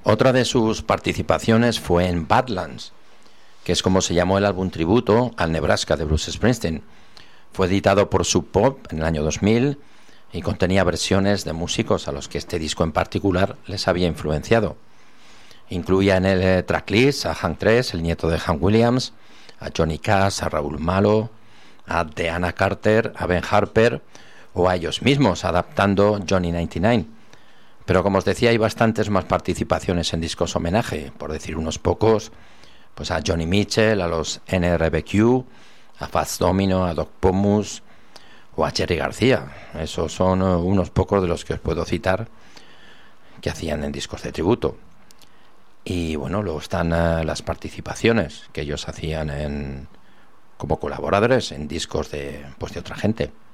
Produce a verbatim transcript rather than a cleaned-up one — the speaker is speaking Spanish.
Otra de sus participaciones fue en Badlands, que es como se llamó el álbum tributo al Nebraska de Bruce Springsteen. Fue editado por Sub Pop en el año dos mil y contenía versiones de músicos a los que este disco en particular les había influenciado. Incluía en el tracklist a Hank tres, el nieto de Hank Williams, a Johnny Cash, a Raúl Malo, a Deana Carter, a Ben Harper o a ellos mismos adaptando Johnny noventa y nueve. Pero como os decía, hay bastantes más participaciones en discos homenaje, por decir unos pocos, pues a Johnny Mitchell, a los N R B Q, a Fats Domino, a Doc Pomus o a Jerry García. Esos son unos pocos de los que os puedo citar que hacían en discos de tributo. Y bueno, luego están uh, las participaciones que ellos hacían en, como colaboradores en discos de, pues de otra gente.